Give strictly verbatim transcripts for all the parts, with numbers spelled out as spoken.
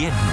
jednu.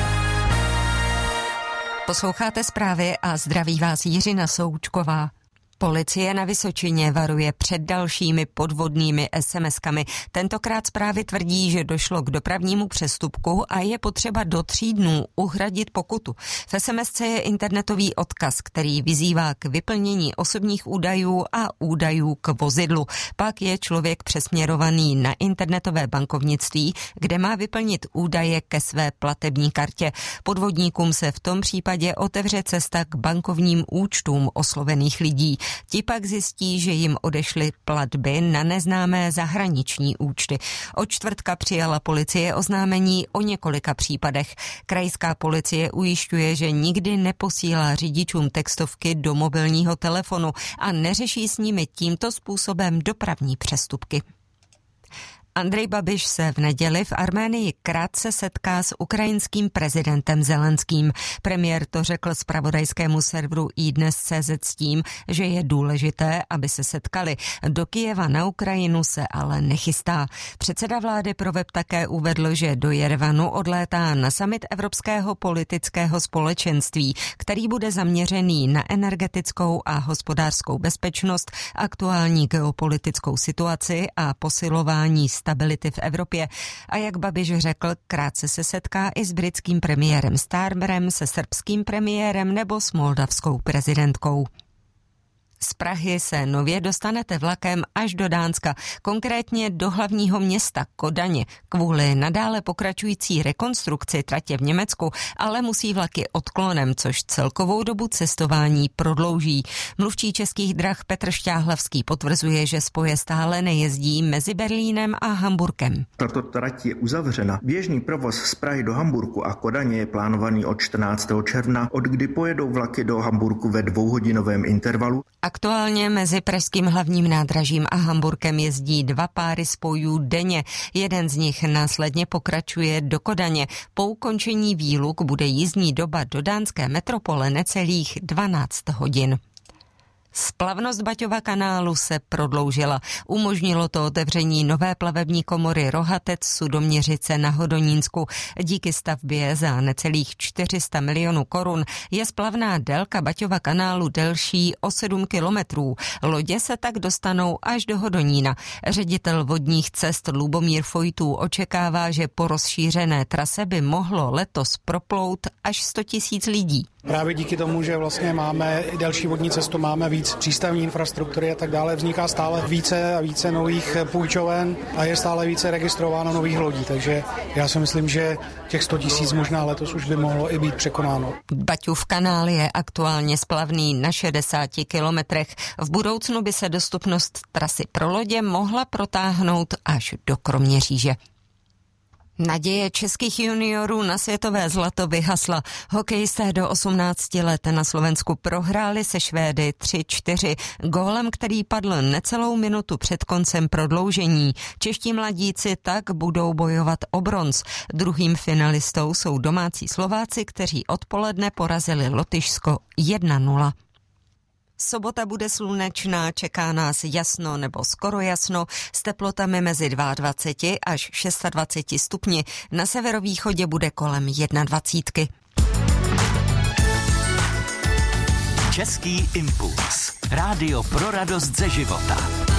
Posloucháte zprávy a zdraví vás Jiřina Součková. Policie na Vysočině varuje před dalšími podvodnými es em eskami. Tentokrát zprávy tvrdí, že došlo k dopravnímu přestupku a je potřeba do tří dnů uhradit pokutu. V es em esce je internetový odkaz, který vyzývá k vyplnění osobních údajů a údajů k vozidlu. Pak je člověk přesměrovaný na internetové bankovnictví, kde má vyplnit údaje ke své platební kartě. Podvodníkům se v tom případě otevře cesta k bankovním účtům oslovených lidí. Ti pak zjistí, že jim odešly platby na neznámé zahraniční účty. Od čtvrtka přijala policie oznámení o několika případech. Krajská policie ujišťuje, že nikdy neposílá řidičům textovky do mobilního telefonu a neřeší s nimi tímto způsobem dopravní přestupky. Andrej Babiš se v neděli v Arménii krátce setká s ukrajinským prezidentem Zelenským. Premiér to řekl zpravodajskému serveru iDnes tečka cé zet s tím, že je důležité, aby se setkali. Do Kyjeva na Ukrajinu se ale nechystá. Předseda vlády pro web také uvedl, že do Jerevanu odlétá na summit Evropského politického společenství, který bude zaměřený na energetickou a hospodářskou bezpečnost, aktuální geopolitickou situaci a posilování stability v Evropě. A jak Babiš řekl, krátce se setká i s britským premiérem Starmerem, se srbským premiérem nebo s moldavskou prezidentkou. Z Prahy se nově dostanete vlakem až do Dánska, konkrétně do hlavního města Kodaně. Kvůli nadále pokračující rekonstrukci tratě v Německu ale musí vlaky odklonem, což celkovou dobu cestování prodlouží. Mluvčí Českých drah Petr Šťáhlavský potvrzuje, že spoje stále nejezdí mezi Berlínem a Hamburkem. Tato trať je uzavřena. Běžný provoz z Prahy do Hamburku a Kodaně je plánovaný od čtrnáctého června, od kdy pojedou vlaky do Hamburku ve dvouhodinovém intervalu. Aktuálně mezi pražským hlavním nádražím a Hamburkem jezdí dva páry spojů denně. Jeden z nich následně pokračuje do Kodaně. Po ukončení výluk bude jízdní doba do dánské metropole necelých dvanáct hodin. Splavnost Baťova kanálu se prodloužila. Umožnilo to otevření nové plavební komory Rohatec Sudoměřice na Hodonínsku. Díky stavbě za necelých čtyři sta milionů korun je splavná délka Baťova kanálu delší o sedm kilometrů. Lodě se tak dostanou až do Hodonína. Ředitel vodních cest Lubomír Fojtů očekává, že po rozšířené trase by mohlo letos proplout až sto tisíc lidí. Právě díky tomu, že vlastně máme delší vodní cestu, máme víc přístavní infrastruktury a tak dále, vzniká stále více a více nových půjčoven a je stále více registrováno nových lodí, takže já si myslím, že těch sto tisíc možná letos už by mohlo i být překonáno. Baťův kanál je aktuálně splavný na šedesáti kilometrech. V budoucnu by se dostupnost trasy pro lodě mohla protáhnout až do Kroměříže. Naděje českých juniorů na světové zlato vyhasla. Hokejisté do osmnácti let na Slovensku prohráli se Švédy tři čtyři gólem, který padl necelou minutu před koncem prodloužení. Čeští mladíci tak budou bojovat o bronz. Druhým finalistou jsou domácí Slováci, kteří odpoledne porazili Lotyšsko jedna nula. Sobota bude slunečná, čeká nás jasno nebo skoro jasno s teplotami mezi dvaceti dvěma až dvaceti šesti stupni. Na severovýchodě bude kolem dvaceti jedna. Český impuls. Rádio pro radost ze života.